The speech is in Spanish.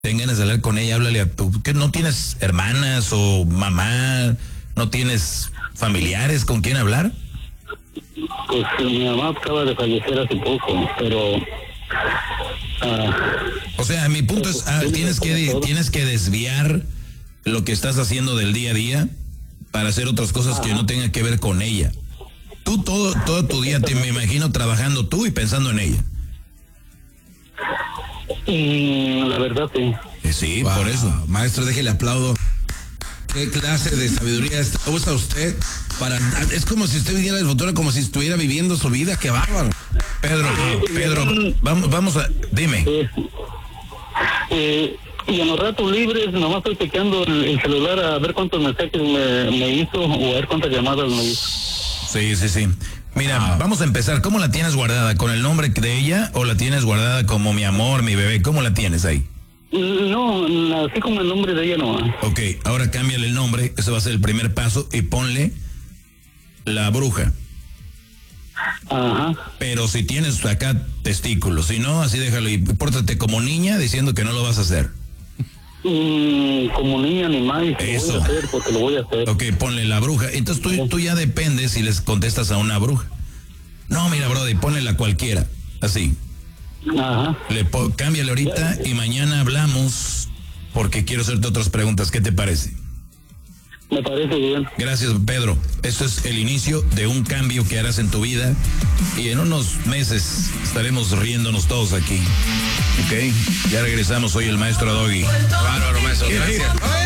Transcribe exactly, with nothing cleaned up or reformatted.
tengan ganas de hablar con ella, háblale a tu, que no tienes hermanas o mamá, no tienes familiares con quien hablar. Pues mi mamá acaba de fallecer hace poco, pero uh, o sea, mi punto es, ah, tienes que tienes que desviar lo que estás haciendo del día a día para hacer otras cosas Ajá. que no tengan que ver con ella. Tú todo todo tu día te me imagino trabajando tú y pensando en ella. Y la verdad sí. Eh, sí, wow. Por eso. Maestro, déjele aplaudo. ¿Qué clase de sabiduría usa usted? Para, es como si usted viviera el futuro, como si estuviera viviendo su vida. ¡Qué bárbaro! Pedro, Pedro, vamos, vamos a... Dime. Eh, eh, y en los ratos libres, nomás estoy chequeando el, el celular a ver cuántos mensajes me, me hizo o a ver cuántas llamadas me hizo. Sí, sí, sí. Mira, ah. vamos a empezar. ¿Cómo la tienes guardada? ¿Con el nombre de ella o la tienes guardada como mi amor, mi bebé? ¿Cómo la tienes ahí? No, así como el nombre de ella no. Ok, ahora cámbiale el nombre, ese va a ser el primer paso, y ponle La Bruja. Ajá. Pero si tienes acá testículos, si no, así déjalo y pórtate como niña diciendo que no lo vas a hacer. Mm, como niña ni más, eso. Lo voy a hacer porque lo voy a hacer. Ok, ponle La Bruja. Entonces tú, tú ya dependes si les contestas a una bruja. No, mira, brother, ponle la cualquiera, así. Ajá. Le po- cámbiale ahorita y mañana hablamos porque quiero hacerte otras preguntas. ¿Qué te parece? Me parece bien. Gracias, Pedro. Esto es el inicio de un cambio que harás en tu vida y en unos meses estaremos riéndonos todos aquí. Ok, ya regresamos. Soy el maestro Doggy. Bárbaro, maestro. Gracias.